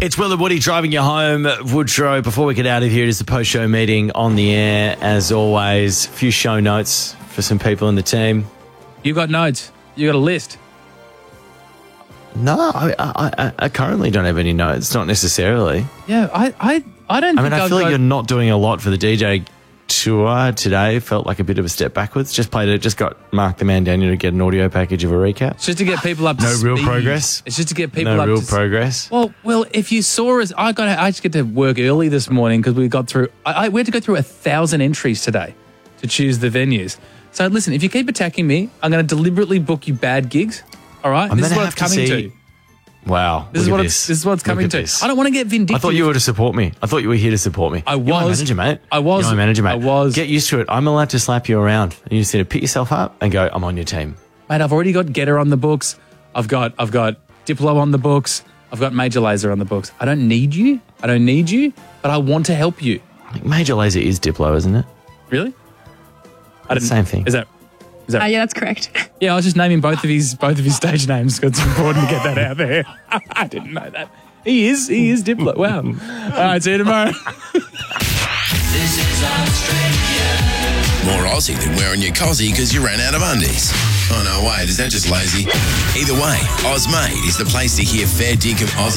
It's Will and Woody driving you home, Woodrow. Before we get out of here, it is the post-show meeting on the air. As always, a few show notes for some people in the team. You got notes. You got a list. No, I currently don't have any notes, not necessarily. Yeah, I don't think I feel like you're not doing a lot for the DJ tour today. Felt like a bit of a step backwards. Just got Mark the Man Daniel to get an audio package of a recap. It's just to get people up to speed. No real progress. It's just to get people up No to real progress. Well, if you saw us, I just get to work early this morning because we got through. We had to go through 1,000 entries today to choose the venues. So listen, if you keep attacking me, I'm going to deliberately book you bad gigs. All right, this is what it's coming to. Wow. This is what it's coming to. I don't want to get vindictive. I thought you were to support me. I thought you were here to support me. I was. You're my manager, mate. I was. You're my manager, mate. I was. Get used to it. I'm allowed to slap you around. You just need to pick yourself up and go, I'm on your team. Mate, I've already got Getter on the books. I've got Diplo on the books. I've got Major Lazer on the books. I don't need you, but I want to help you. I think Major Lazer is Diplo, isn't it? Really? Same thing. Is that? Yeah, that's correct. Yeah, I was just naming both of his stage names because it's important to get that out there. I didn't know that. He is Diplo. Wow. All right, see you tomorrow. This is Australia. More Aussie than wearing your cozzy because you ran out of undies. Oh, no, wait, is that just lazy? Either way, Ozmade is the place to hear fair dinkum Aussie.